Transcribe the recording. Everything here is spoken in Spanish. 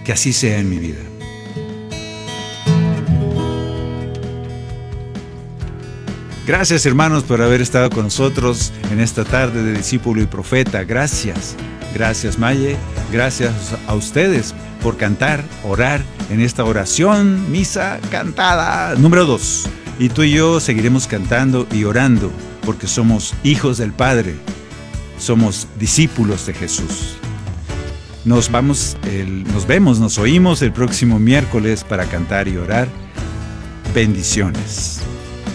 Que así sea en mi vida. Gracias, hermanos, por haber estado con nosotros en esta tarde de Discípulo y Profeta. Gracias. Gracias, Maye. Gracias a ustedes por cantar, orar en esta oración, misa cantada número 2. Y tú y yo seguiremos cantando y orando porque somos hijos del Padre. Somos discípulos de Jesús. Nos oímos el próximo miércoles para cantar y orar. Bendiciones.